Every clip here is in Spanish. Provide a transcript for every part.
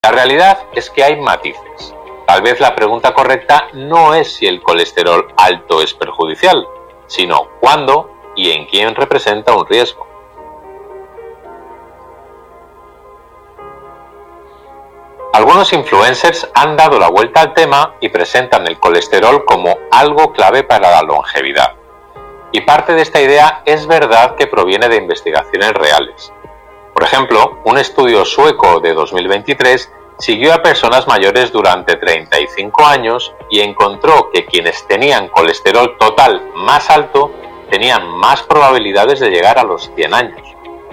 La realidad es que hay matices. Tal vez la pregunta correcta no es si el colesterol alto es perjudicial, sino cuándo y en quién representa un riesgo. Algunos influencers han dado la vuelta al tema y presentan el colesterol como algo clave para la longevidad. Y parte de esta idea es verdad que proviene de investigaciones reales. Por ejemplo, un estudio sueco de 2023 siguió a personas mayores durante 35 años y encontró que quienes tenían colesterol total más alto tenían más probabilidades de llegar a los 100 años.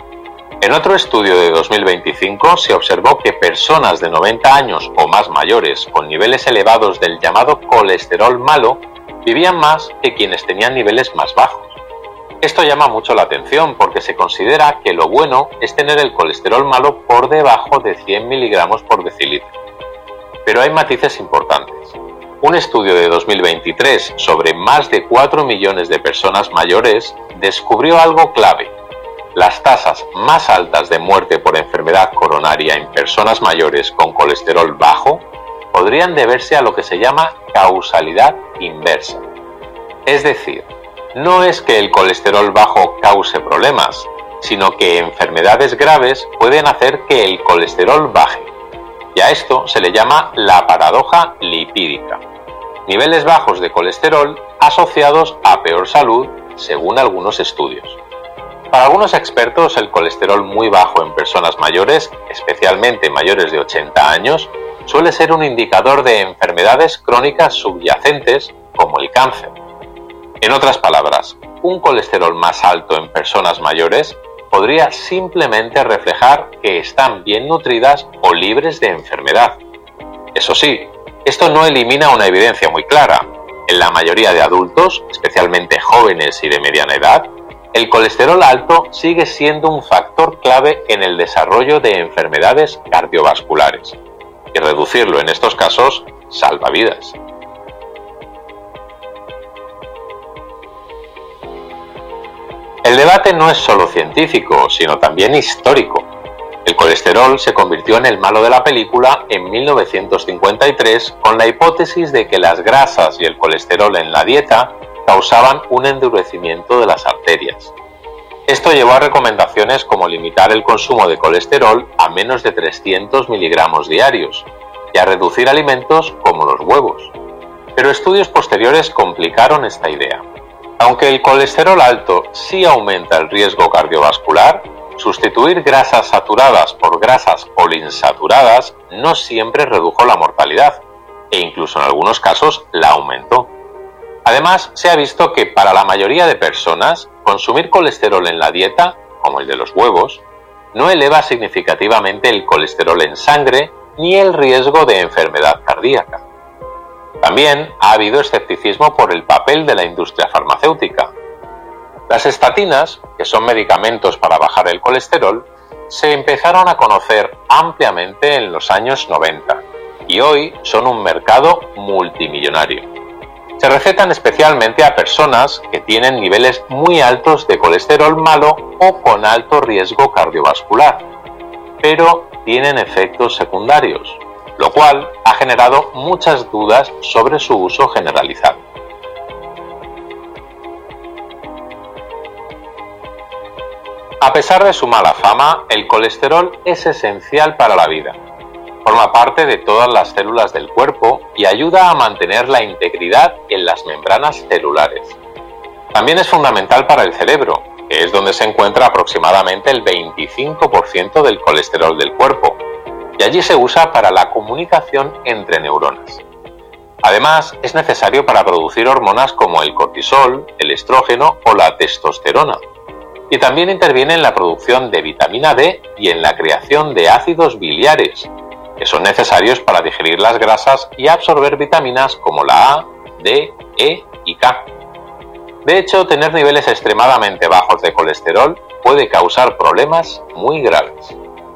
En otro estudio de 2025 se observó que personas de 90 años o más mayores con niveles elevados del llamado colesterol malo vivían más que quienes tenían niveles más bajos. Esto llama mucho la atención porque se considera que lo bueno es tener el colesterol malo por debajo de 100 miligramos por decilitro. Pero hay matices importantes. Un estudio de 2023 sobre más de 4 millones de personas mayores descubrió algo clave. Las tasas más altas de muerte por enfermedad coronaria en personas mayores con colesterol bajo podrían deberse a lo que se llama causalidad inversa. Es decir, no es que el colesterol bajo cause problemas, sino que enfermedades graves pueden hacer que el colesterol baje. Y a esto se le llama la paradoja lipídica. Niveles bajos de colesterol asociados a peor salud, según algunos estudios. Para algunos expertos, el colesterol muy bajo en personas mayores, especialmente mayores de 80 años, suele ser un indicador de enfermedades crónicas subyacentes como el cáncer. En otras palabras, un colesterol más alto en personas mayores podría simplemente reflejar que están bien nutridas o libres de enfermedad. Eso sí, esto no elimina una evidencia muy clara. En la mayoría de adultos, especialmente jóvenes y de mediana edad, el colesterol alto sigue siendo un factor clave en el desarrollo de enfermedades cardiovasculares. Y reducirlo en estos casos salva vidas. El debate no es solo científico, sino también histórico. El colesterol se convirtió en el malo de la película en 1953 con la hipótesis de que las grasas y el colesterol en la dieta causaban un endurecimiento de las arterias. Esto llevó a recomendaciones como limitar el consumo de colesterol a menos de 300 miligramos diarios y a reducir alimentos como los huevos. Pero estudios posteriores complicaron esta idea. Aunque el colesterol alto sí aumenta el riesgo cardiovascular, sustituir grasas saturadas por grasas poliinsaturadas no siempre redujo la mortalidad, e incluso en algunos casos la aumentó. Además, se ha visto que para la mayoría de personas, consumir colesterol en la dieta, como el de los huevos, no eleva significativamente el colesterol en sangre ni el riesgo de enfermedad cardíaca. También ha habido escepticismo por el papel de la industria farmacéutica. Las estatinas, que son medicamentos para bajar el colesterol, se empezaron a conocer ampliamente en los años 90 y hoy son un mercado multimillonario. Se recetan especialmente a personas que tienen niveles muy altos de colesterol malo o con alto riesgo cardiovascular, pero tienen efectos secundarios, lo cual ha generado muchas dudas sobre su uso generalizado. A pesar de su mala fama, el colesterol es esencial para la vida. Forma parte de todas las células del cuerpo y ayuda a mantener la integridad en las membranas celulares. También es fundamental para el cerebro, que es donde se encuentra aproximadamente el 25% del colesterol del cuerpo, y allí se usa para la comunicación entre neuronas. Además, es necesario para producir hormonas como el cortisol, el estrógeno o la testosterona. Y también interviene en la producción de vitamina D y en la creación de ácidos biliares, que son necesarios para digerir las grasas y absorber vitaminas como la A, D, E y K. De hecho, tener niveles extremadamente bajos de colesterol puede causar problemas muy graves.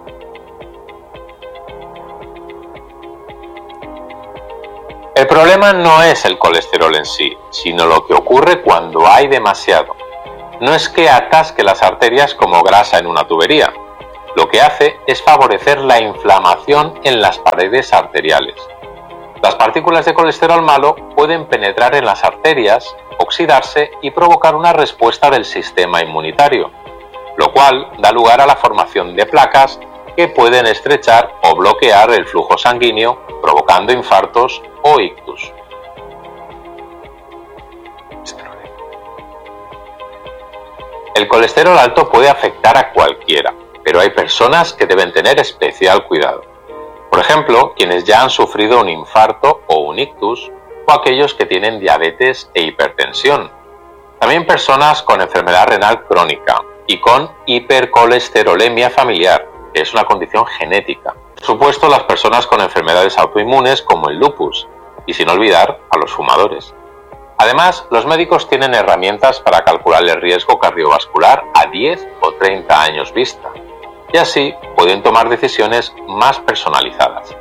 El problema no es el colesterol en sí, sino lo que ocurre cuando hay demasiado. No es que atasque las arterias como grasa en una tubería. Lo que hace es favorecer la inflamación en las paredes arteriales. Las partículas de colesterol malo pueden penetrar en las arterias, oxidarse y provocar una respuesta del sistema inmunitario, lo cual da lugar a la formación de placas que pueden estrechar o bloquear el flujo sanguíneo, provocando infartos o ictus. El colesterol alto puede afectar a cualquiera, pero hay personas que deben tener especial cuidado. Por ejemplo, quienes ya han sufrido un infarto o un ictus, o aquellos que tienen diabetes e hipertensión. También personas con enfermedad renal crónica y con hipercolesterolemia familiar, que es una condición genética. Por supuesto, las personas con enfermedades autoinmunes como el lupus, y sin olvidar a los fumadores. Además, los médicos tienen herramientas para calcular el riesgo cardiovascular a 10 o 30 años vista, y así pueden tomar decisiones más personalizadas.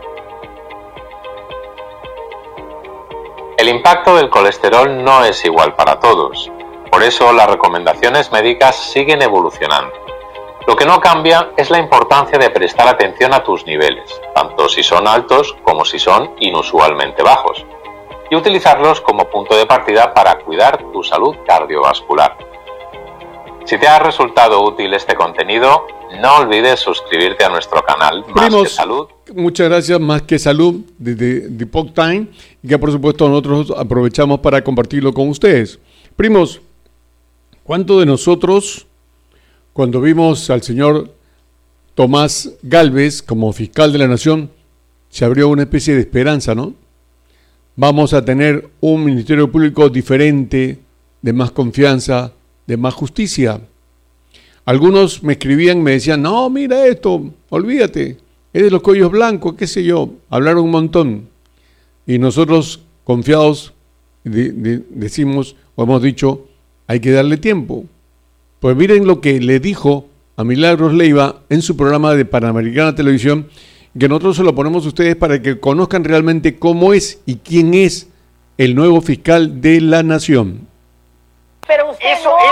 El impacto del colesterol no es igual para todos, por eso las recomendaciones médicas siguen evolucionando. Lo que no cambia es la importancia de prestar atención a tus niveles, tanto si son altos como si son inusualmente bajos, y utilizarlos como punto de partida para cuidar tu salud cardiovascular. Si te ha resultado útil este contenido, no olvides suscribirte a nuestro canal Más que Salud. Muchas gracias, Más que Salud, de Epoch Time, y que por supuesto nosotros aprovechamos para compartirlo con ustedes. Primos, ¿cuántos de nosotros, cuando vimos al señor Tomás Gálvez como fiscal de la Nación, se abrió una especie de esperanza, ¿no? Vamos a tener un Ministerio Público diferente, de más confianza, de más justicia. Algunos me escribían, me decían, no, mira esto, olvídate, es de los cuellos blancos, qué sé yo, hablaron un montón. Y nosotros, confiados, decimos, o hemos dicho, hay que darle tiempo. Pues miren lo que le dijo a Milagros Leiva en su programa de Panamericana Televisión, que nosotros se lo ponemos a ustedes para que conozcan realmente cómo es y quién es el nuevo fiscal de la Nación. Pero usted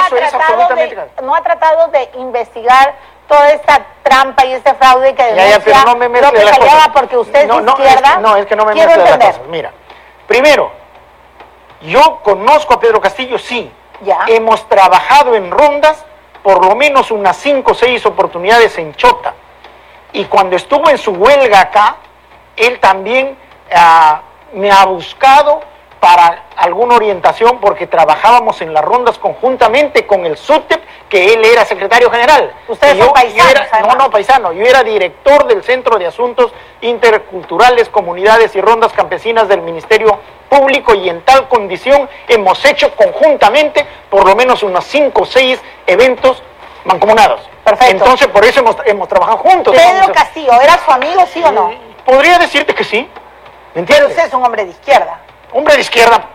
no ha tratado de investigar toda esta trampa y este fraude que denuncia pero no me mezcle las cosas. Porque usted es de izquierda. Es que no me mezcle las cosas. Mira, primero, yo conozco a Pedro Castillo, sí. ¿Ya? Hemos trabajado en rondas por lo menos unas 5 o 6 oportunidades en Chota. Y cuando estuvo en su huelga acá, él también me ha buscado para alguna orientación porque trabajábamos en las rondas conjuntamente con el SUTEP, que él era secretario general. ¿Ustedes son paisanos? No, paisano. Yo era director del Centro de Asuntos Interculturales, Comunidades y Rondas Campesinas del Ministerio Público, y en tal condición hemos hecho conjuntamente por lo menos unos 5 o 6 eventos mancomunados. Perfecto. Entonces, por eso hemos trabajado juntos. Pedro Castillo, ¿era su amigo, sí o no? Podría decirte que sí. ¿Entiendes? Pero usted es un hombre de izquierda. Hombre de izquierda.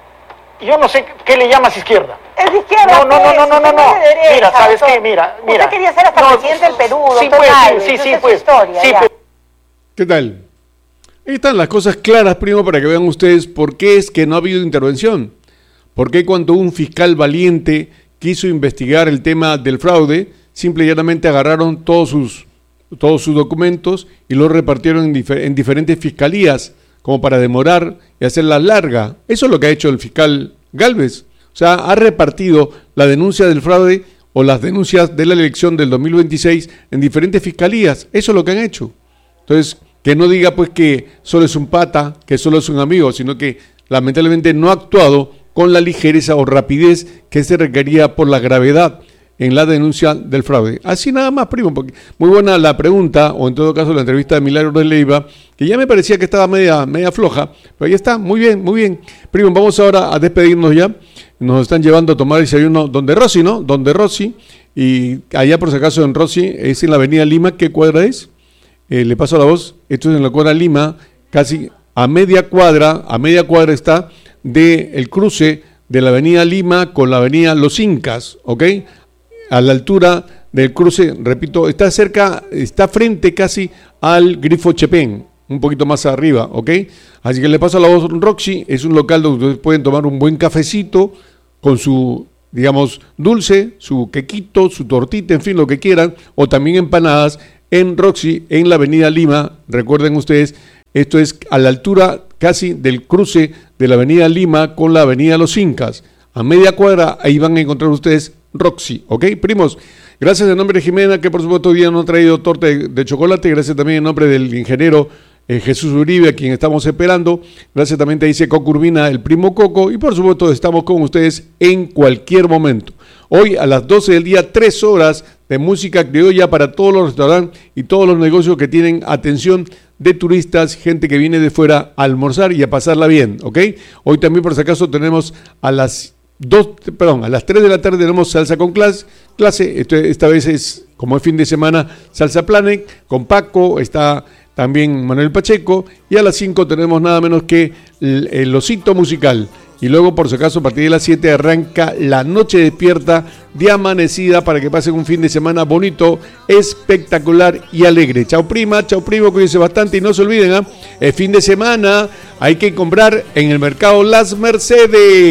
Yo no sé qué le llamas izquierda. Es de izquierda. No. Mira, ¿sabes qué? Mira. Usted quería ser hasta presidente del Perú, sí, doctor Gálvez. Sí, pues. Historia, sí, pues. ¿Qué tal? Ahí están las cosas claras, primo, para que vean ustedes por qué es que no ha habido intervención. ¿Por qué cuando un fiscal valiente quiso investigar el tema del fraude, simple y llanamente agarraron todos sus documentos y los repartieron en diferentes fiscalías, como para demorar y hacerla larga? Eso es lo que ha hecho el fiscal Gálvez. O sea, ha repartido la denuncia del fraude o las denuncias de la elección del 2026 en diferentes fiscalías. Eso es lo que han hecho. Entonces, que no diga pues que solo es un pata, que solo es un amigo, sino que lamentablemente no ha actuado con la ligereza o rapidez que se requería por la gravedad en la denuncia del fraude. Así nada más, primo, porque muy buena la pregunta, o en todo caso la entrevista de Milagros Leiva, que ya me parecía que estaba media floja, pero ahí está, muy bien. Primo, vamos ahora a despedirnos ya. Nos están llevando a tomar el desayuno donde Rosy, ¿no? Donde Rosy, y allá por si acaso en Rosy, es en la avenida Lima. ¿Qué cuadra es? Le paso la voz. Esto es en la cuadra Lima, casi a media cuadra está del cruce de la avenida Lima con la avenida Los Incas, ¿ok? A la altura del cruce, repito, está frente casi al Grifo Chepén, un poquito más arriba, ¿ok? Así que le paso la voz. Roxy es un local donde ustedes pueden tomar un buen cafecito con su, digamos, dulce, su quequito, su tortita, en fin, lo que quieran, o también empanadas en Roxy, en la avenida Lima. Recuerden ustedes, esto es a la altura casi del cruce de la avenida Lima con la avenida Los Incas. A media cuadra, ahí van a encontrar ustedes Roxy, ¿ok? Primos, gracias en nombre de Jimena, que por supuesto hoy día nos ha traído torta de chocolate. Gracias también en nombre del ingeniero Jesús Uribe, a quien estamos esperando. Gracias también te dice Coco Urbina, el primo Coco. Y por supuesto estamos con ustedes en cualquier momento. Hoy a las 12 del día, 3 horas de música criolla para todos los restaurantes y todos los negocios que tienen atención de turistas, gente que viene de fuera a almorzar y a pasarla bien, ¿ok? Hoy también, por si acaso, tenemos a las 3 de la tarde tenemos salsa con clase. Esta vez es, como es fin de semana, Salsa Planet con Paco, está también Manuel Pacheco, y a las 5 tenemos nada menos que el Osito Musical. Y luego, por si acaso, a partir de las 7 arranca la Noche Despierta de Amanecida para que pasen un fin de semana bonito, espectacular y alegre. Chao prima, chao primo, cuídense bastante y no se olviden, el fin de semana hay que comprar en el mercado Las Mercedes.